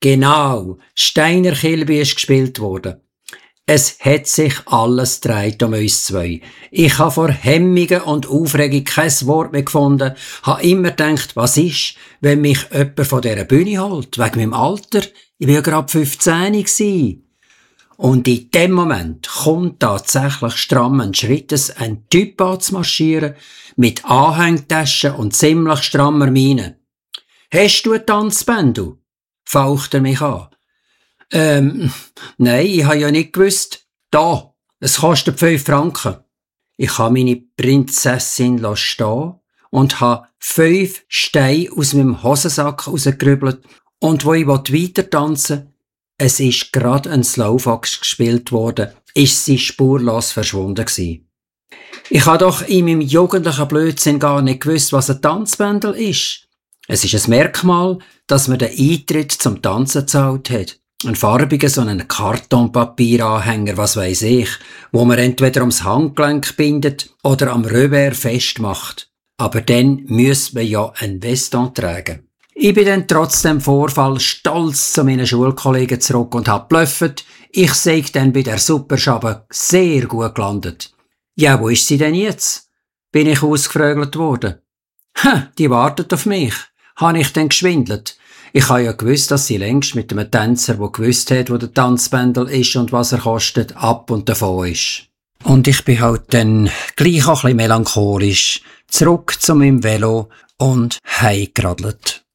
Genau, Steiner Kilby ist gespielt worden. Es hat sich alles gedreht um uns zwei. Ich habe vor Hemmungen und Aufregung kein Wort mehr gefunden, habe immer gedacht, was ist, wenn mich jemand von dieser Bühne holt, wegen meinem Alter. Ich war ja gerade 15 gewesen. Und in dem Moment kommt tatsächlich strammen Schrittes ein Typ anzumarschieren, mit Anhängtaschen und ziemlich strammer Miene. «Hast du ein Tanzband, du?» faucht er mich an. Nein, ich habe ja nicht gewusst. Da, es kostet 5 Franken. Ich habe meine Prinzessin stehen und habe 5 Steine aus meinem Hosensack rausgerübelt. Und wo ich weiter tanzen, es ist gerade ein Slowfox gespielt worden, ist sie spurlos verschwunden gewesen. Ich habe doch in meinem jugendlichen Blödsinn gar nicht gewusst, was ein Tanzbändel ist. Es ist ein Merkmal, dass man den Eintritt zum Tanzen gezahlt hat. Ein farbiger, so einen Kartonpapieranhänger, was weiss ich, wo man entweder ums Handgelenk bindet oder am Revers festmacht. Aber dann müsste man ja ein Veston tragen. Ich bin dann trotz dem Vorfall stolz zu meinen Schulkollegen zurück und hab blöffet. Ich sei dann bei der Superschabe sehr gut gelandet. Ja, wo ist sie denn jetzt? Bin ich ausgefragt worden. Die wartet auf mich. Habe ich denn geschwindelt? Ich habe ja gewusst, dass sie längst mit einem Tänzer, der gewusst hat, wo der Tanzbändel ist und was er kostet, ab und davon ist. Und ich bin halt dann gleich auch ein bisschen melancholisch zurück zu meinem Velo und heimgeradelt.